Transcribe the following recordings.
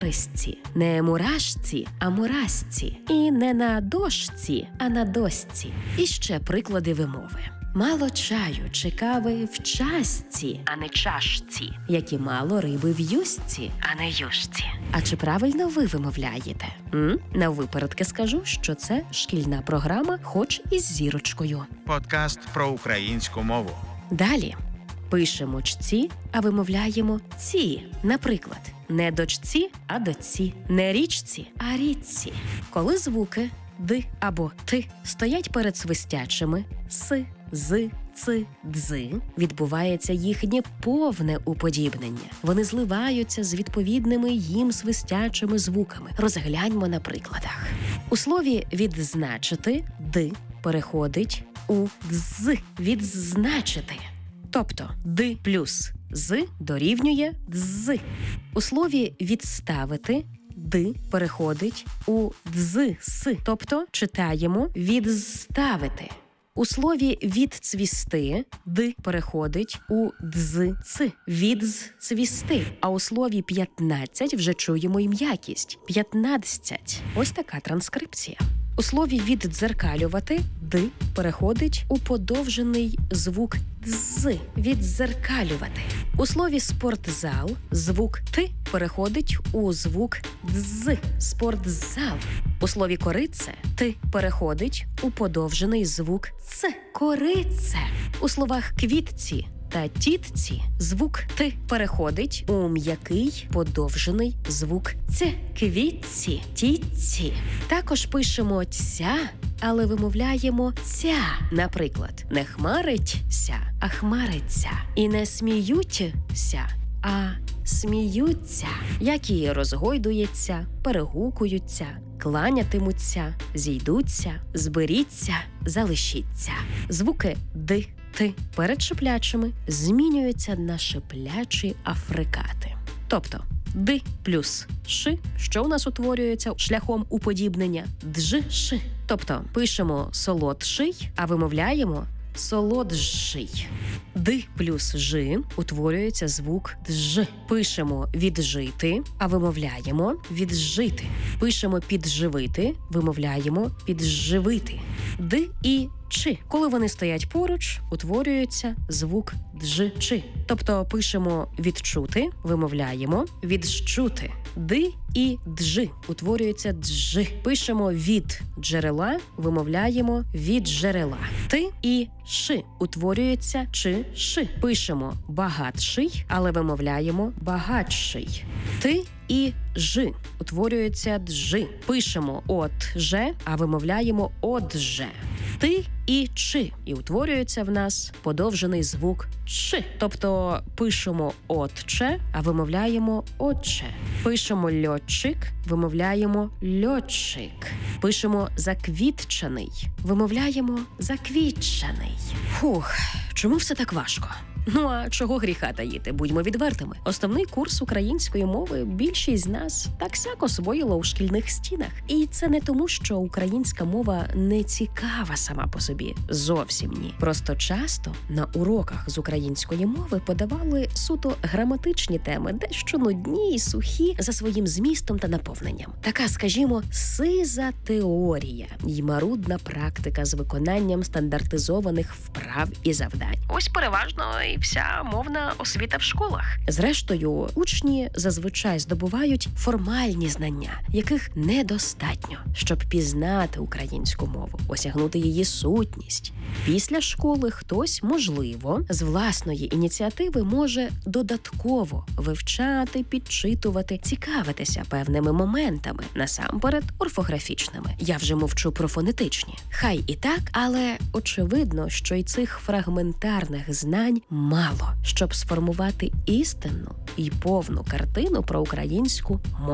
мурашці, не мурашці, а мурашці. І не на дошці, а на досці. І ще приклади вимови. Мало чаю чи кави в чашці, а не чашці. Як і мало риби в юшці, а не юшці. А чи правильно ви вимовляєте? Наввипередки скажу, що це шкільна програма, хоч із зірочкою. Подкаст про українську мову. Далі. Пишемо чці, а вимовляємо ці. Наприклад, не дочці, а доці. Не річці, а річці. Коли звуки «д» або «т» стоять перед свистячими «с», «з», «ц», «дзи», відбувається їхнє повне уподібнення. Вони зливаються з відповідними їм свистячими звуками. Розгляньмо на прикладах. У слові «відзначити» «д» переходить у «дз» – «відзначити». Тобто «д» плюс «з» дорівнює «дз». У слові «відставити» «д» переходить у «дз-с», тобто читаємо «відставити». У слові «відцвісти» «д» переходить у «дз-ц» – «відцвісти». А у слові «15» вже чуємо і м'якість – «п'ятнадцять». Ось така транскрипція. У слові «віддзеркалювати» «д» переходить у подовжений звук «дз» – «віддзеркалювати». У слові «спортзал» звук «т» переходить у звук «дз» – «спортзал». У слові «корице» «т» переходить у подовжений звук «ц» – «корице». У словах «квітці» та «тітці» звук «т» переходить у м'який подовжений звук «ц» – «квітці», «тітці». Також пишемо «ця», але вимовляємо «ця». Наприклад, не хмариться, а хмариться. І не сміються, а сміються. Як і розгойдується, перегукуються, кланятимуться, зійдуться, зберіться, залишіться. Звуки «д», «т» перед шиплячими змінюються на шиплячі африкати. Тобто «д» плюс «ш», що у нас утворюється шляхом уподібнення «дж-ш». Тобто пишемо «солодший», а вимовляємо «солодший». «Д» плюс «ж» утворюється звук «дж». Пишемо «віджити», а вимовляємо «віджити». Пишемо «підживити», вимовляємо «підживити». «Д» і «ч». Коли вони стоять поруч, утворюється звук «дж-ч». Тобто пишемо «відчути», вимовляємо «відчути». «Д» і «дж» утворюється «дж». Пишемо «від джерела», вимовляємо «від джерела». «Т» і «ш» утворюється «чи-ш». Пишемо «багатший», але вимовляємо «багатший». «Т» і «ж» утворюється «дж». Пишемо «от-же», а вимовляємо «от-же». «Ти» і «чи» і утворюється в нас подовжений звук «ч». Тобто пишемо «отче», а вимовляємо «отче». Пишемо «льотчик», вимовляємо «льотчик». Пишемо «заквітчаний», вимовляємо «заквітчаний». Фух, чому все так важко? Ну а чого гріха таїти, будьмо відвертими. Основний курс української мови більшість з нас так-сяк освоїла у шкільних стінах. І це не тому, що українська мова не цікава сама по собі. Зовсім ні. Просто часто на уроках з української мови подавали суто граматичні теми, дещо нудні і сухі за своїм змістом та наповненням. Така, скажімо, сиза теорія й марудна практика з виконанням стандартизованих вправ і завдань. Ось переважно і вся мовна освіта в школах. Зрештою, учні зазвичай здобувають формальні знання, яких недостатньо, щоб пізнати українську мову, осягнути її сутність. Після школи хтось, можливо, з власної ініціативи може додатково вивчати, підчитувати, цікавитися певними моментами, насамперед орфографічними. Я вже мовчу про фонетичні. Хай і так, але очевидно, що й цих фрагментарних знань мало, щоб сформувати істинну і повну картину про українську мову.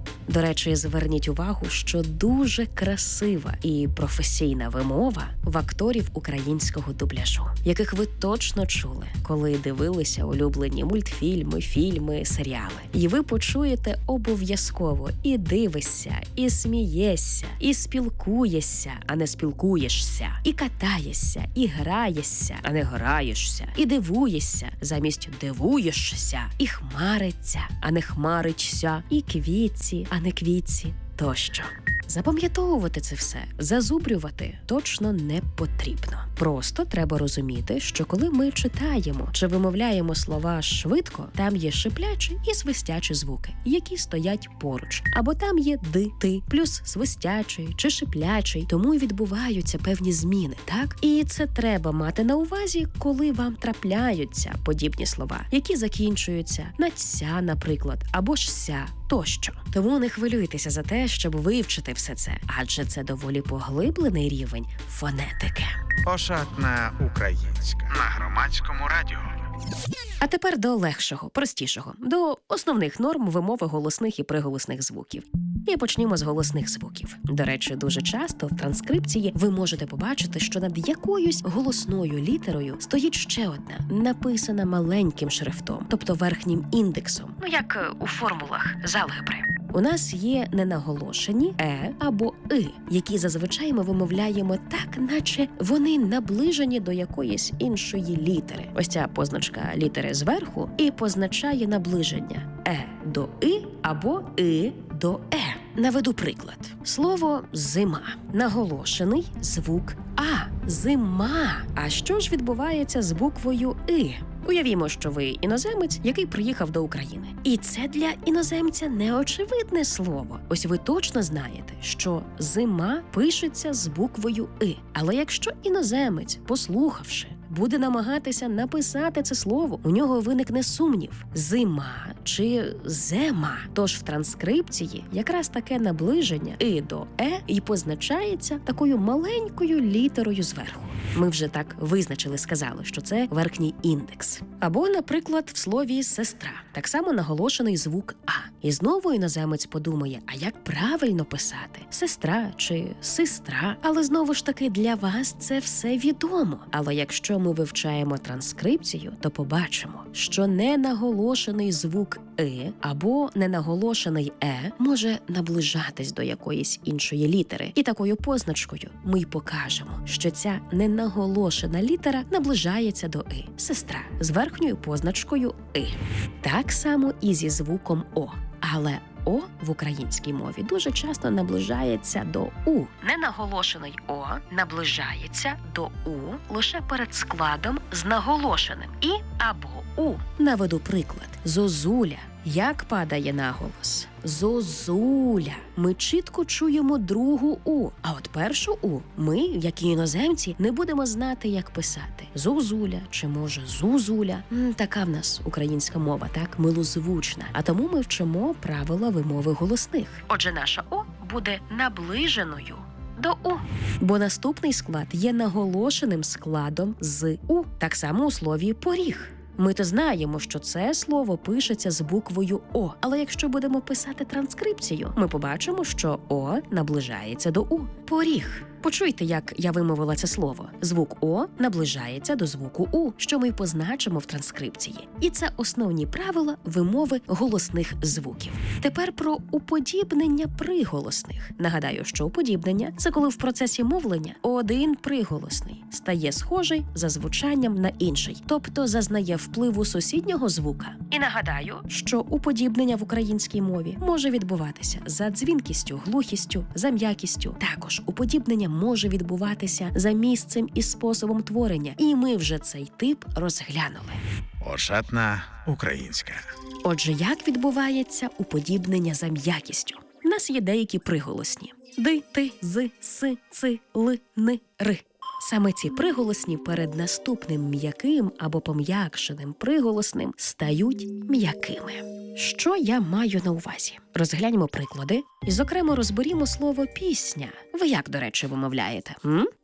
До речі, зверніть увагу, що дуже красива і професійна вимова в акторів українського дубляжу, яких ви точно чули, коли дивилися улюблені мультфільми, фільми, серіали. І ви почуєте обов'язково і дивишся, і смієшся, і спілкуєшся, а не спілкуєшся, і катаєшся, і граєшся, а не граєшся, і дивуєшся, замість дивуєшся, і хмариться, а не хмариться, і квітці, а не квітці, тощо. Запам'ятовувати це все, зазубрювати точно не потрібно. Просто треба розуміти, що коли ми читаємо чи вимовляємо слова швидко, там є шиплячі і свистячі звуки, які стоять поруч. Або там є ди, ти, плюс свистячий чи шиплячий, тому й відбуваються певні зміни, так? І це треба мати на увазі, коли вам трапляються подібні слова, які закінчуються на «ся», наприклад, або ж «ся», тощо. Тому не хвилюйтеся за те, щоб вивчити все це, адже це доволі поглиблений рівень фонетики. Ошатна українська на громадському радіо. А тепер до легшого, простішого, до основних норм вимови голосних і приголосних звуків. І почнімо з голосних звуків. До речі, дуже часто в транскрипції ви можете побачити, що над якоюсь голосною літерою стоїть ще одна, написана маленьким шрифтом, тобто верхнім індексом, як у формулах з алгебри. У нас є ненаголошені або «и», які зазвичай ми вимовляємо так, наче вони наближені до якоїсь іншої літери. Ось ця позначка літери зверху і позначає наближення до «и» або «и» до «е». Наведу приклад. Слово «зима». Наголошений звук «а». Зима. А що ж відбувається з буквою «и»? Уявімо, що ви іноземець, який приїхав до України. І це для іноземця неочевидне слово. Ось ви точно знаєте, що зима пишеться з буквою «и». Але якщо іноземець, послухавши, буде намагатися написати це слово, у нього виникне сумнів – зима чи зема. Тож в транскрипції якраз таке наближення «и» до «е» і позначається такою маленькою літерою зверху. Ми вже так визначили, сказали, що це верхній індекс. Або, наприклад, в слові «сестра». Так само наголошений звук «а». І знову іноземець подумає, а як правильно писати? Сестра чи сестра? Але знову ж таки для вас це все відомо. Але якщо ми вивчаємо транскрипцію, то побачимо, що ненаголошений звук «и» або ненаголошений «е» може наближатись до якоїсь іншої літери. І такою позначкою ми й покажемо, що ця ненаголошена літера наближається до «и». Сестра з верхньою позначкою «и». Так само і зі звуком «о». Але «о» в українській мові дуже часто наближається до «у». Ненаголошений «о» наближається до «у» лише перед складом з наголошеним «і» або «у». Наведу приклад. Зозуля. Як падає наголос? Зозуля. Ми чітко чуємо другу «у», а от першу «у» ми, як і іноземці, не будемо знати, як писати. Зозуля чи, може, зузуля. Така в нас українська мова, так, милозвучна. А тому ми вчимо правила вимови голосних. Отже, наша «о» буде наближеною до «у». Бо наступний склад є наголошеним складом з «у». Так само у слові «поріг». Ми-то знаємо, що це слово пишеться з буквою «о», але якщо будемо писати транскрипцію, ми побачимо, що «о» наближається до «у». Поріг. Почуйте, як я вимовила це слово. Звук «о» наближається до звуку «у», що ми позначимо в транскрипції. І це основні правила вимови голосних звуків. Тепер про уподібнення приголосних. Нагадаю, що уподібнення – це коли в процесі мовлення один приголосний стає схожий за звучанням на інший, тобто зазнає впливу сусіднього звука. І нагадаю, що уподібнення в українській мові може відбуватися за дзвінкістю, глухістю, за м'якістю. Також уподібнення може відбуватися за місцем і способом творення. І ми вже цей тип розглянули. Ошатна українська. Отже, як відбувається уподібнення за м'якістю? У нас є деякі приголосні. Ди, ти, з, с, ци, ли, ни, ри. Саме ці приголосні перед наступним м'яким або пом'якшеним приголосним стають м'якими. Що я маю на увазі? Розгляньмо приклади і, зокрема, розберімо слово «пісня». Ви як, до речі, вимовляєте?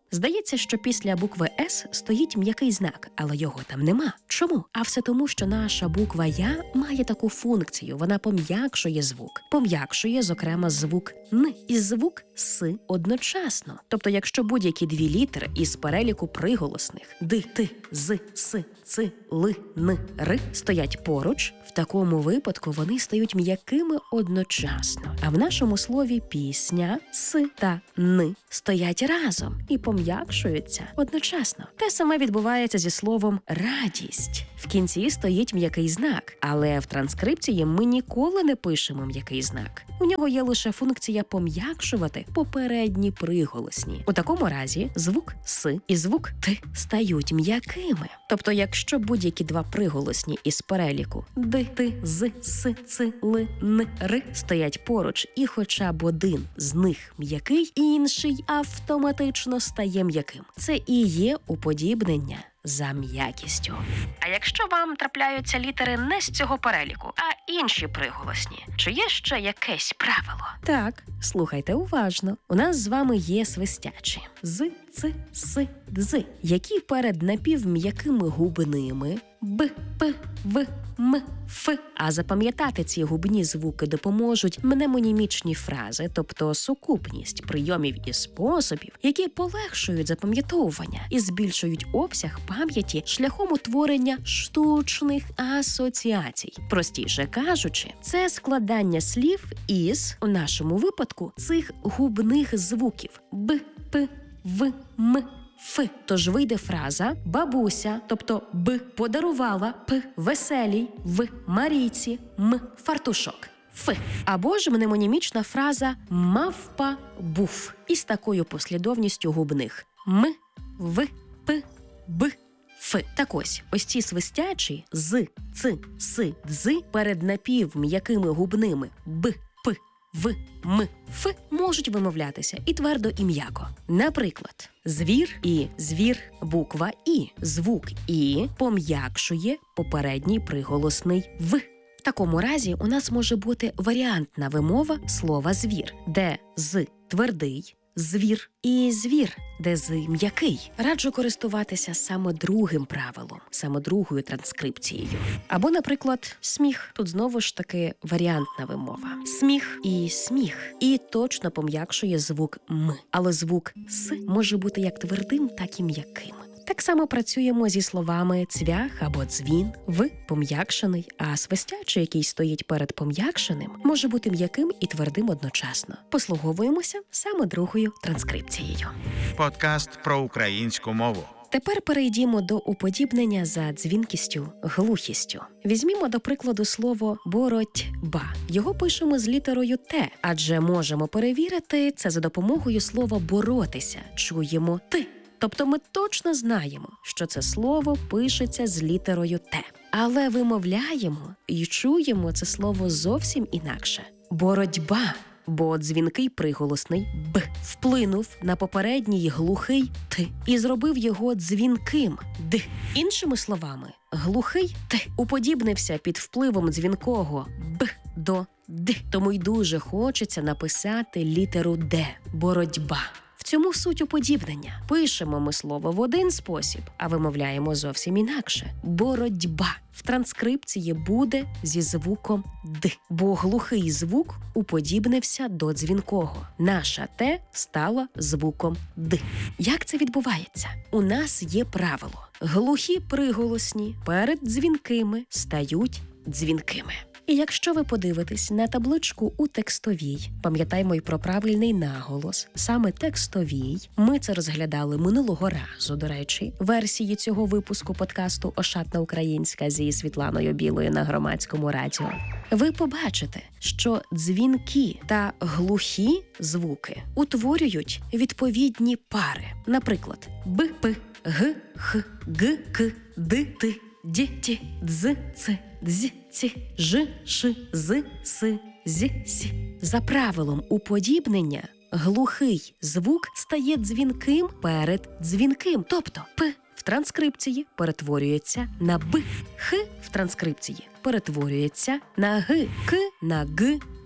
Здається, що після букви «С» стоїть м'який знак, але його там нема. Чому? А все тому, що наша буква «Я» має таку функцію. Вона пом'якшує звук. Пом'якшує, зокрема, звук «Н» і звук «С» одночасно. Тобто, якщо будь-які дві літери із переліку приголосних «д», «т», «з», «с», «ц», «л», «н», «р» стоять поруч, в такому випадку вони стають м'якими одночасно. А в нашому слові «пісня» «с» та «н» стоять разом і пом'якшуються одночасно. Те саме відбувається зі словом «радість». В кінці стоїть м'який знак, але в транскрипції ми ніколи не пишемо м'який знак. У нього є лише функція пом'якшувати попередні приголосні. У такому разі звук «с» і звук «т» стають м'якими. Тобто, якщо будь-які два приголосні із переліку «д», «т», «з», «с», «ц», «л», «н», «р» стоять поруч, і хоча б один з них м'який, інший автоматично стає м'яким. Це і є уподібнення за м'якістю. А якщо вам трапляються літери не з цього переліку, а інші приголосні, чи є ще якесь правило? Так, слухайте уважно. У нас з вами є свистячі з, ц, с, дз, які перед напівм'якими губними б, п, в, м, ф. А запам'ятати ці губні звуки допоможуть мнемонімічні фрази, тобто сукупність прийомів і способів, які полегшують запам'ятовування і збільшують обсяг пам'яті шляхом утворення штучних асоціацій. Простіше кажучи, це складання слів із, у нашому випадку, цих губних звуків б, п, в, м, Ф. Тож вийде фраза «бабуся», тобто «б», подарувала, «п», веселій, «в», Марійці, «м», фартушок. Ф. Або ж мнемонімічна фраза «мавпа був» із такою послідовністю губних «м», «в», «п», «б», Ф. Так ось ці свистячі з, ц, с, дз перед напівм'якими губними «б», «п», «в», «м», «ф» можуть вимовлятися і твердо, і м'яко. Наприклад, звір і звір, буква «і». Звук «і» пом'якшує попередній приголосний «в». В такому разі у нас може бути варіантна вимова слова «звір», де «з» твердий, звір і звір, де «з» м'який. Раджу користуватися саме другим правилом, саме другою транскрипцією. Або, наприклад, сміх. Тут знову ж таки варіантна вимова. Сміх і сміх. І точно пом'якшує звук «м». Але звук «с» може бути як твердим, так і м'яким. Так само працюємо зі словами «цвях» або «дзвін», «в» пом'якшений, а свистячий, який стоїть перед пом'якшеним, може бути м'яким і твердим одночасно. Послуговуємося саме другою транскрипцією. Подкаст про українську мову. Тепер перейдімо до уподібнення за дзвінкістю, глухістю. Візьмімо, до прикладу, слово «боротьба». Його пишемо з літерою «Т», адже можемо перевірити це за допомогою слова «боротися». Чуємо «Т». Тобто ми точно знаємо, що це слово пишеться з літерою «Т». Але вимовляємо і чуємо це слово зовсім інакше. Боротьба, бо дзвінкий приголосний «б» вплинув на попередній глухий «т» і зробив його дзвінким «д». Іншими словами, глухий «т» уподібнився під впливом дзвінкого «б» до «д». Тому й дуже хочеться написати літеру «д» – боротьба. В цьому суть уподібнення. Пишемо ми слово в один спосіб, а вимовляємо зовсім інакше. Боротьба в транскрипції буде зі звуком «д», бо глухий звук уподібнився до дзвінкого. Наша «т» стала звуком «д». Як це відбувається? У нас є правило. Глухі приголосні перед дзвінкими стають дзвінкими. І якщо ви подивитесь на табличку у текстовій, пам'ятаймо й про правильний наголос, саме текстовій, ми це розглядали минулого разу, до речі, версії цього випуску подкасту «Ошатна українська» зі Світланою Білою на Громадському радіо, ви побачите, що дзвінкі та глухі звуки утворюють відповідні пари. Наприклад, «б», «п», «г», «х», «г», «к», «д», «т», «д», «т», «дз», «ц», «дз», «ц», «ж», «ш», «з», «с», «з», «с». За правилом уподібнення глухий звук стає дзвінким перед дзвінким. Тобто «п» в транскрипції перетворюється на «б», «х» в транскрипції перетворюється на «г», «к» на «г»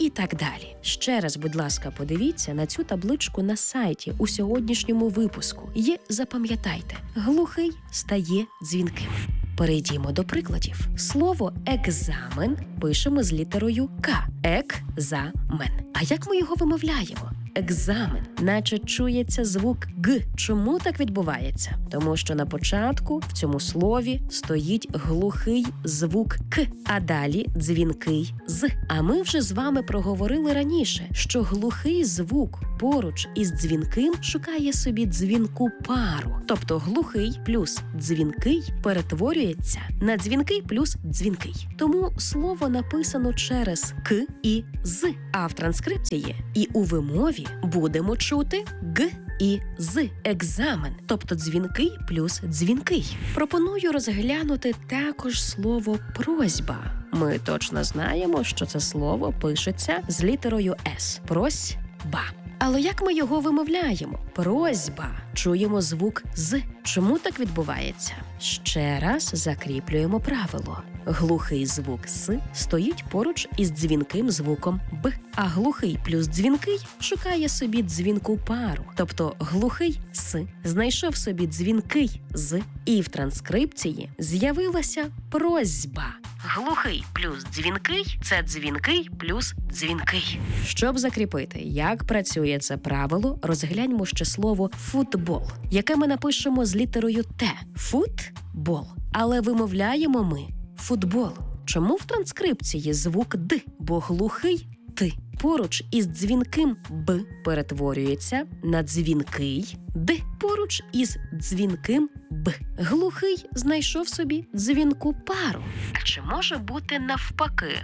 і так далі. Ще раз, будь ласка, подивіться на цю табличку на сайті у сьогоднішньому випуску і запам'ятайте, глухий стає дзвінким. Перейдімо до прикладів. Слово «екзамен» пишемо з літерою «К». Екзамен. А як ми його вимовляємо? Екзамен. Наче чується звук «г». Чому так відбувається? Тому що на початку в цьому слові стоїть глухий звук «к», а далі дзвінкий «з». А ми вже з вами проговорили раніше, що глухий звук поруч із дзвінким шукає собі дзвінку пару. Тобто глухий плюс дзвінкий перетворюється на дзвінкий плюс дзвінкий. Тому слово написано через «к» і «з», а в транскрипції і у вимові будемо чути «г» і «з» – екзамен, тобто дзвінкий плюс дзвінкий. Пропоную розглянути також слово «просьба». Ми точно знаємо, що це слово пишеться з літерою «с» – «просьба». Але як ми його вимовляємо? Просьба. Чуємо звук «з». Чому так відбувається? Ще раз закріплюємо правило. Глухий звук «с» стоїть поруч із дзвінким звуком «б», а глухий плюс дзвінкий шукає собі дзвінку пару. Тобто глухий «с» знайшов собі дзвінкий «з», і в транскрипції з'явилася просьба. Глухий плюс дзвінкий – це дзвінкий плюс дзвінкий. Щоб закріпити, як працює це правило, розгляньмо ще слово «футбол», яке ми напишемо з літерою «т» – «футбол». Але вимовляємо ми «футбол». Чому в транскрипції звук «д», бо глухий «т» поруч із дзвінким «б» перетворюється на дзвінкий «д» поруч із дзвінким «б». Глухий знайшов собі дзвінку пару. А чи може бути навпаки?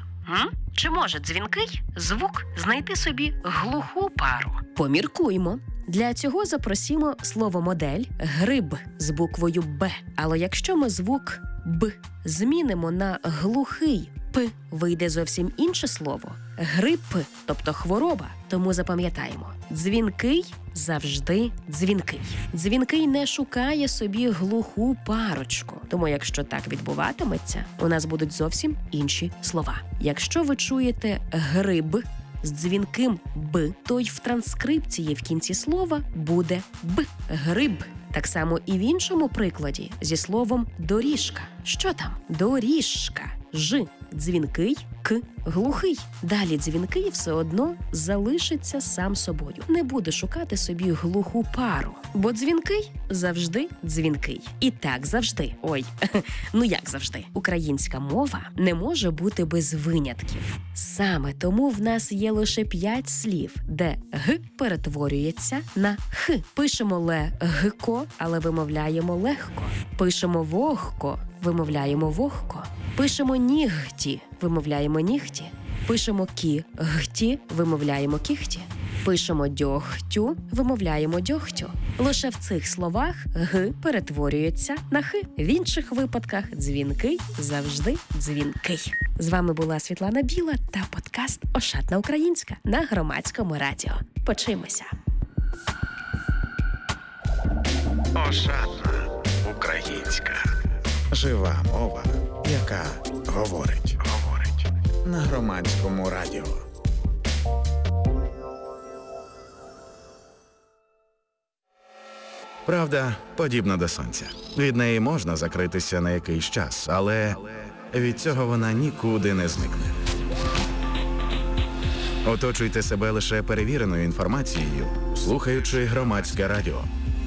Чи може дзвінкий звук знайти собі глуху пару? Поміркуймо. Для цього запросімо слово-модель «гриб» з буквою «Б». Але якщо ми звук «б» змінимо на глухий «п», вийде зовсім інше слово – грип, тобто хвороба. Тому запам'ятаємо – дзвінкий завжди дзвінкий. Дзвінкий не шукає собі глуху парочку. Тому якщо так відбуватиметься, у нас будуть зовсім інші слова. Якщо ви чуєте «гриб» з дзвінким «б», то й в транскрипції в кінці слова буде «б» – гриб. Так само і в іншому прикладі зі словом «доріжка». Що там? Доріжка. Ж дзвінкий, к глухий. Далі дзвінкий все одно залишиться сам собою. Не буде шукати собі глуху пару. Бо дзвінкий завжди дзвінкий. І так завжди. Ой, ну як завжди. Українська мова не може бути без винятків. Саме тому в нас є лише 5 слів, де г перетворюється на х. Пишемо легко, але вимовляємо легко. Пишемо вогко, вимовляємо вогко. Пишемо нігті, вимовляємо нігті. Пишемо кігті, вимовляємо кігті. Пишемо дьогтю, вимовляємо дьогтю. Лише в цих словах г перетворюється на х. В інших випадках дзвінкий завжди дзвінкий. З вами була Світлана Біла та подкаст «Ошатна українська» на Громадському радіо. Почуємося. Ошатна українська. Жива мова, яка говорить. На Громадському радіо. Правда подібна до сонця. Від неї можна закритися на якийсь час, але від цього вона нікуди не зникне. Оточуйте себе лише перевіреною інформацією, слухаючи Громадське радіо.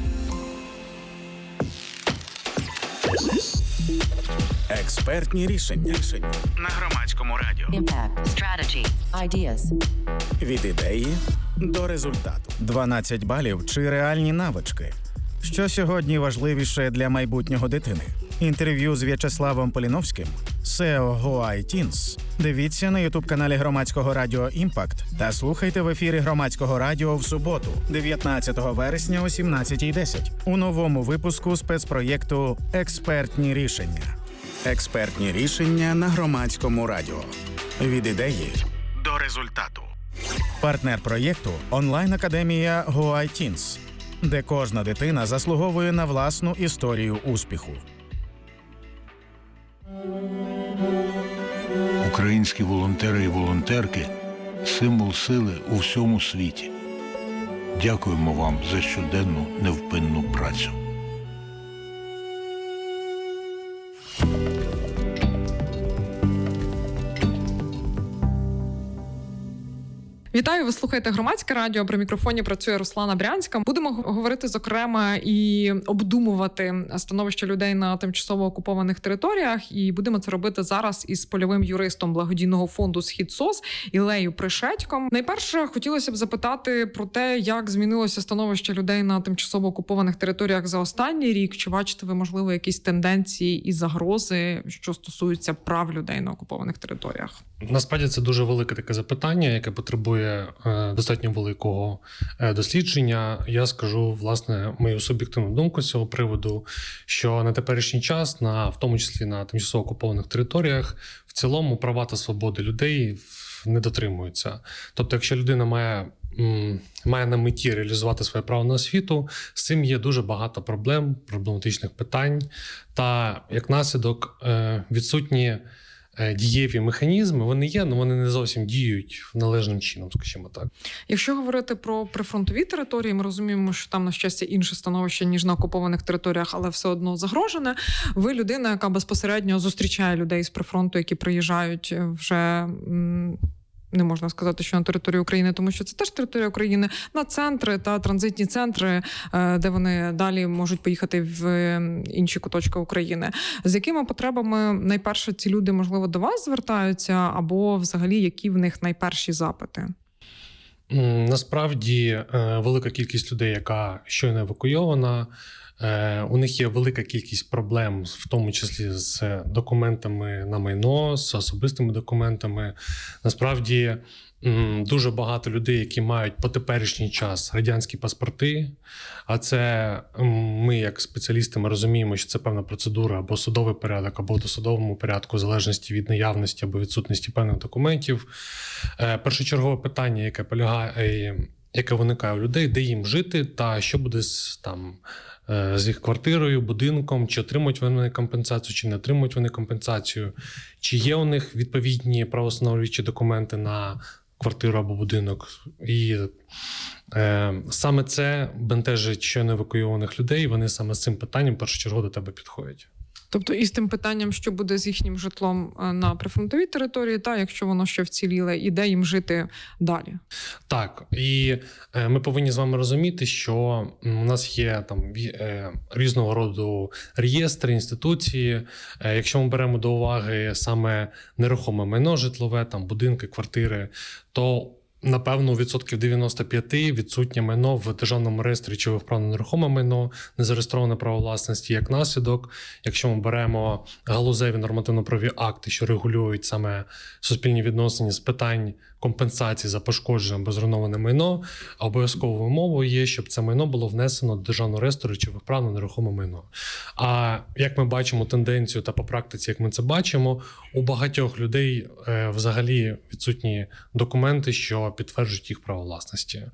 Експертні рішення на Громадському радіо. Impact. Strategy. Ideas. Від ідеї до результату. 12 балів чи реальні навички. Що сьогодні важливіше для майбутнього дитини? Інтерв'ю з В'ячеславом Поліновським, SEO Go iTeens. Дивіться на ютуб-каналі Громадського радіо «Імпакт» та слухайте в ефірі Громадського радіо в суботу, 19 вересня о 17:10 у новому випуску спецпроєкту «Експертні рішення». Експертні рішення на Громадському радіо. Від ідеї до результату. Партнер проєкту – онлайн-академія Go iTeens, де кожна дитина заслуговує на власну історію успіху. Українські волонтери і волонтерки символ сили у всьому світі. Дякуємо вам за щоденну невпинну працю. Вітаю, ви слухаєте Громадське радіо, при мікрофоні працює Руслана Брянська. Будемо говорити, зокрема, і обдумувати становище людей на тимчасово окупованих територіях, і будемо це робити зараз із польовим юристом благодійного фонду «СхідСОС» Іллею Пришедьком. Найперше, хотілося б запитати про те, як змінилося становище людей на тимчасово окупованих територіях за останній рік. Чи бачите ви, можливо, якісь тенденції і загрози, що стосуються прав людей на окупованих територіях? Насправді це дуже велике таке запитання, яке потребує достатньо великого дослідження. Я скажу, власне, мою суб'єктивну думку з цього приводу, що на теперішній час, в тому числі на тимчасово окупованих територіях, в цілому права та свободи людей не дотримуються. Тобто, якщо людина має на меті реалізувати своє право на освіту, з цим є дуже багато проблематичних питань, та, як наслідок, відсутні дієві механізми, вони є, але вони не зовсім діють належним чином, скажімо так. Якщо говорити про прифронтові території, ми розуміємо, що там, на щастя, інше становище, ніж на окупованих територіях, але все одно загрожене. Ви людина, яка безпосередньо зустрічає людей з прифронту, які приїжджають вже... Не можна сказати, що на території України, тому що це теж територія України, на центри та транзитні центри, де вони далі можуть поїхати в інші куточки України. З якими потребами найперше ці люди, можливо, до вас звертаються, або взагалі які в них найперші запити? Насправді велика кількість людей, яка щойно евакуйована, у них є велика кількість проблем, в тому числі з документами на майно, з особистими документами. Насправді дуже багато людей, які мають по теперішній час радянські паспорти, а це ми, як спеціалісти, ми розуміємо, що це певна процедура або судовий порядок, або в досудовому порядку, в залежності від наявності або відсутності певних документів. Першочергове питання, яке виникає у людей, де їм жити та що буде з їх квартирою, будинком, чи отримують вони компенсацію, чи не отримують вони компенсацію, чи є у них відповідні правовстановлюючі документи на квартиру або будинок. І саме це бентежить щойно евакуйованих людей, вони саме з цим питанням першочергово до тебе підходять. Тобто і з тим питанням, що буде з їхнім житлом на прифронтовій території, та якщо воно ще вціліле, і де їм жити далі? Так, і ми повинні з вами розуміти, що у нас є там різного роду реєстри, інституції. Якщо ми беремо до уваги саме нерухоме майно житлове, там будинки, квартири, то напевно, у 95% відсутнє майно в Державному реєстрі речових прав на нерухоме майно, незареєстроване право власності. Як наслідок, якщо ми беремо галузеві нормативно-правові акти, що регулюють саме суспільні відносини з питань компенсації за пошкоджене або зруйноване майно, обов'язковою умовою є, щоб це майно було внесено до Державного реєстру речових прав на нерухоме майно. А як ми бачимо тенденцію та по практиці, як ми це бачимо, у багатьох людей взагалі відсутні документи, що підтверджують їх право власності.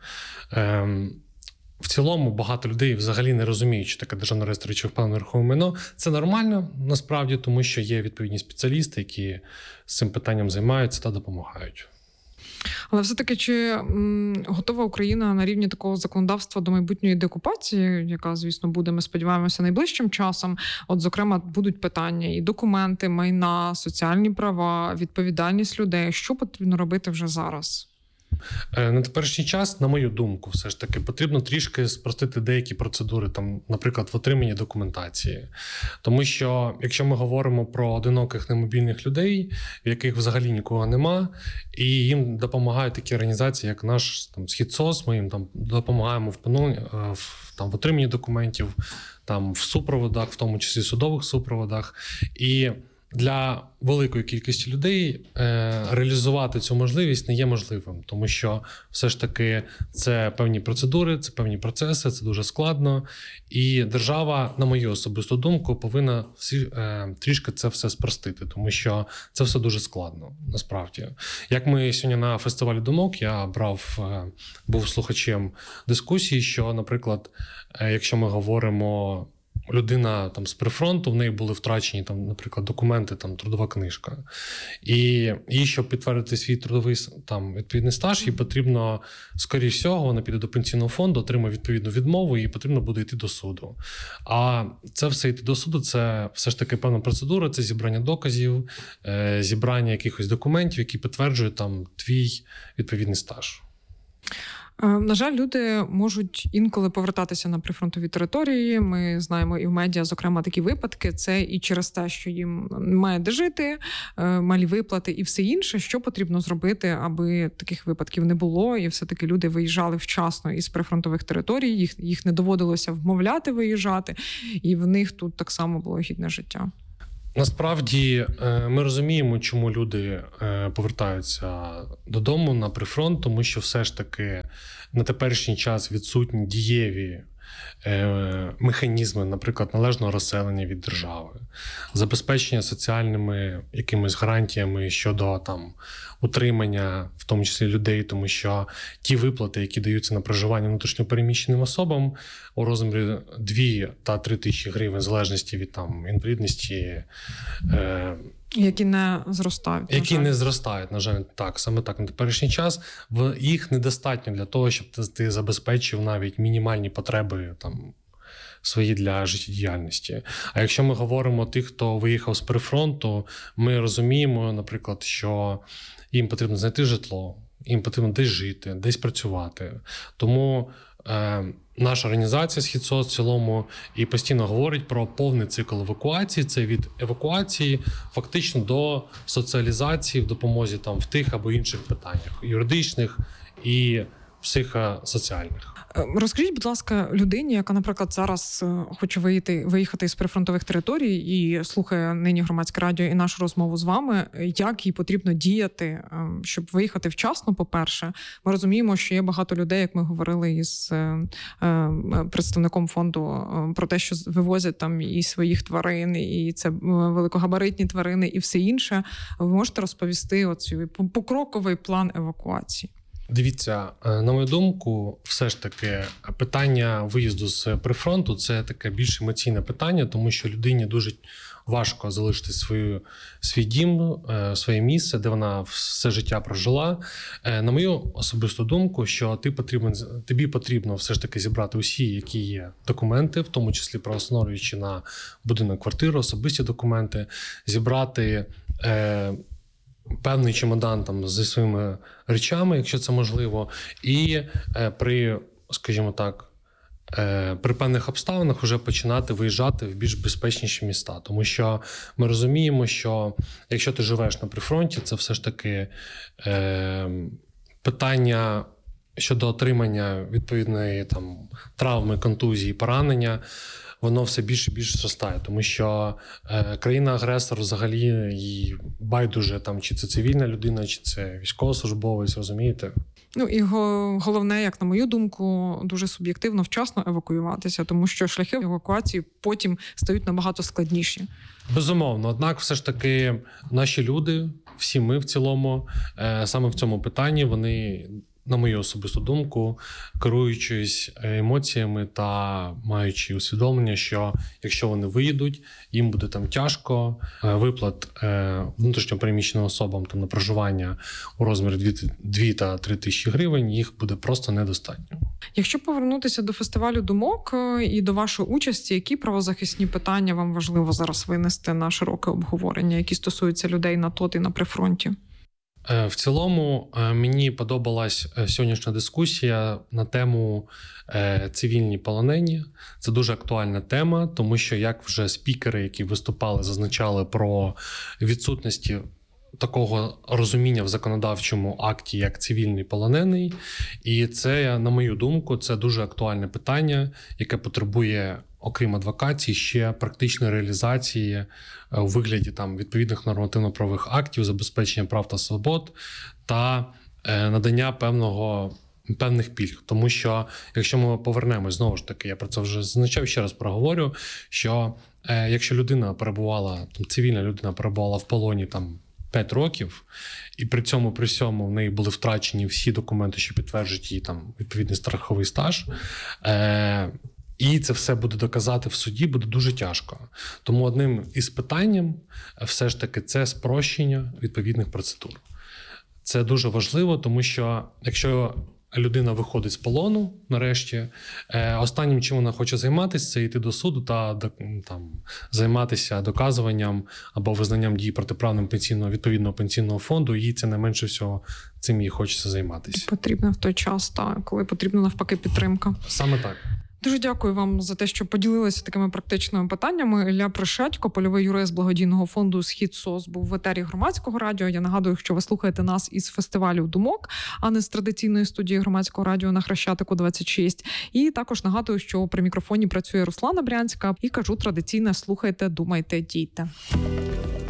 В цілому багато людей взагалі не розуміють, що таке Державний реєстр речових прав на нерухоме майно. Це нормально, насправді, тому що є відповідні спеціалісти, які з цим питанням займаються та допомагають. Але все-таки, чи готова Україна на рівні такого законодавства до майбутньої деокупації, яка, звісно, буде, ми сподіваємося, найближчим часом? От, зокрема, будуть питання і документи, майна, соціальні права, відповідальність людей. Що потрібно робити вже зараз? На теперішній час, на мою думку, все ж таки потрібно трішки спростити деякі процедури, там, наприклад, в отриманні документації. Тому що, якщо ми говоримо про одиноких немобільних людей, в яких взагалі нікого нема, і їм допомагають такі організації, як наш там, «СхідСОС», ми їм там допомагаємо в отриманні документів, там, в супроводах, в тому числі судових супроводах. І для великої кількості людей реалізувати цю можливість не є можливим, тому що все ж таки це певні процедури, це певні процеси, це дуже складно. І держава, на мою особисту думку, повинна трішки це все спростити, тому що це все дуже складно, насправді. Як ми сьогодні на фестивалі думок, я був слухачем дискусії, що, наприклад, якщо ми говоримо людина там з прифронту, в неї були втрачені там, наприклад, документи, там трудова книжка. І щоб підтвердити свій трудовий там відповідний стаж, їй потрібно, скоріше всього, вона піде до пенсійного фонду, отримає відповідну відмову, і потрібно буде йти до суду. А це все йти до суду, це все ж таки певна процедура, це зібрання доказів, зібрання якихось документів, які підтверджують там твій відповідний стаж. На жаль, люди можуть інколи повертатися на прифронтові території. Ми знаємо і в медіа, зокрема, такі випадки. Це і через те, що їм немає де жити, малі виплати і все інше. Що потрібно зробити, аби таких випадків не було, і все-таки люди виїжджали вчасно із прифронтових територій, їх не доводилося вмовляти виїжджати, і в них тут так само було гідне життя. Насправді ми розуміємо, чому люди повертаються додому на прифронт, тому що все ж таки на теперішній час відсутні дієві механізми, наприклад, належного розселення від держави, забезпечення соціальними якимись гарантіями щодо там утримання, в тому числі людей, тому що ті виплати, які даються на проживання внутрішньопереміщеним особам у розмірі 2 та 3 тисячі гривень, в залежності від там інвалідності, які не зростають. Які не зростають, на жаль, так, саме так на теперішній час. Їх недостатньо для того, щоб ти забезпечив навіть мінімальні потреби там свої для життєдіяльності. А якщо ми говоримо тих, хто виїхав з прифронту, ми розуміємо, наприклад, що їм потрібно знайти житло, їм потрібно десь жити, десь працювати. Тому наша організація «Східсоц» в цілому і постійно говорить про повний цикл евакуації. Це від евакуації фактично до соціалізації в допомозі там в тих або інших питаннях юридичних і психосоціальних. Розкажіть, будь ласка, людині, яка, наприклад, зараз хоче виїхати з прифронтових територій і слухає нині громадське радіо і нашу розмову з вами, як їй потрібно діяти, щоб виїхати вчасно, по-перше. Ми розуміємо, що є багато людей, як ми говорили із представником фонду, про те, що вивозять там і своїх тварин, і це великогабаритні тварини, і все інше. Ви можете розповісти оцей покроковий план евакуації? Дивіться, на мою думку, все ж таки питання виїзду з прифронту – це таке більш емоційне питання, тому що людині дуже важко залишити свій дім, своє місце, де вона все життя прожила. На мою особисту думку, що тобі потрібно все ж таки зібрати усі, які є документи, в тому числі правоустановлюючи на будинок, квартиру, особисті документи, зібрати певний чемодан там зі своїми речами, якщо це можливо, і при, скажімо так, при певних обставинах вже починати виїжджати в більш безпечніші міста. Тому що ми розуміємо, що якщо ти живеш на прифронті, це все ж таки питання щодо отримання відповідної там травми, контузії, поранення, воно все більше і більше зростає, тому що країна-агресор взагалі їй байдуже, там, чи це цивільна людина, чи це військовослужбовець, розумієте? Ну і головне, як на мою думку, дуже суб'єктивно вчасно евакуюватися, тому що шляхи евакуації потім стають набагато складніші. Безумовно, однак все ж таки наші люди, всі ми в цілому, саме в цьому питанні, вони, на мою особисту думку, керуючись емоціями та маючи усвідомлення, що якщо вони виїдуть, їм буде там тяжко, виплат внутрішньопереміщеним особам там на проживання у розмірі 2 та 3 тисячі гривень, їх буде просто недостатньо. Якщо повернутися до фестивалю думок і до вашої участі, які правозахисні питання вам важливо зараз винести на широке обговорення, які стосуються людей на ТОТ і на прифронті? В цілому мені подобалась сьогоднішня дискусія на тему цивільні полонені. Це дуже актуальна тема, тому що як вже спікери, які виступали, зазначали про відсутності такого розуміння в законодавчому акті, як цивільний полонений. І це, на мою думку, це дуже актуальне питання, яке потребує, окрім адвокації, ще практичної реалізації у вигляді там відповідних нормативно-правових актів, забезпечення прав та свобод та надання певних пільг. Тому що, якщо ми повернемось, знову ж таки, я про це вже зазначав, ще раз проговорю, що якщо людина перебувала, там, цивільна людина перебувала в полоні там 5 років, і при всьому в неї були втрачені всі документи, що підтверджують її там відповідний страховий стаж, І це все буде доказати в суді, буде дуже тяжко. Тому одним із питанням все ж таки це спрощення відповідних процедур. Це дуже важливо, тому що якщо людина виходить з полону, нарешті, останнім, чим вона хоче займатися, це йти до суду та займатися доказуванням або визнанням дій протиправним відповідного пенсійного фонду, їй це найменше всього цим їй хочеться займатися. Потрібно в той час, коли потрібна навпаки підтримка. Саме так. Дуже дякую вам за те, що поділилися такими практичними питаннями. Ілля Прошедько, польовий юрист благодійного фонду «Схід СОС», був в етері Громадського радіо. Я нагадую, що ви слухаєте нас із фестивалю «Думок», а не з традиційної студії Громадського радіо на Хрещатику 26. І також нагадую, що при мікрофоні працює Руслана Брянська. І кажу традиційно: слухайте, думайте, дійте.